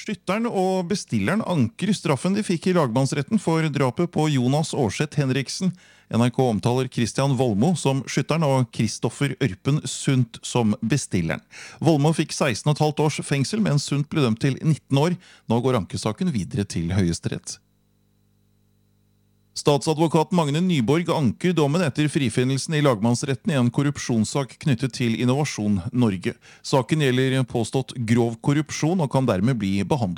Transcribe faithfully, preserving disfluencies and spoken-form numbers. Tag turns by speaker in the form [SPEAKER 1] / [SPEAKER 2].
[SPEAKER 1] Skytteren og bestilleren anker straffen de fikk i lagmannsretten for drapet på Jonas Aarseth Henriksen. N R K omtaler Christian Volmo som skytteren og Kristoffer Ørpen Sundt som bestilleren. Volmo fikk seksten og et halvt års fengsel, mens Sundt ble dømt til nitten år. Nå går ankesaken videre til Høyesterett. Statsadvokat Magne Nyborg anker dommen etter frifinnelsen i lagmannsretten i en korrupsjonssak knyttet til Innovasjon Norge. Saken gjelder påstått grov korrupsjon og kan dermed bli behandlet